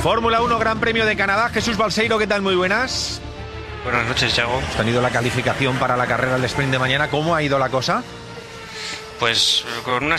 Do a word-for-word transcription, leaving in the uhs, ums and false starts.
Fórmula uno, Gran Premio de Canadá. Jesús Balseiro, ¿qué tal? Muy buenas. Buenas noches, Yago. Hemos tenido la calificación para la carrera del sprint de mañana. ¿Cómo ha ido la cosa? Pues con una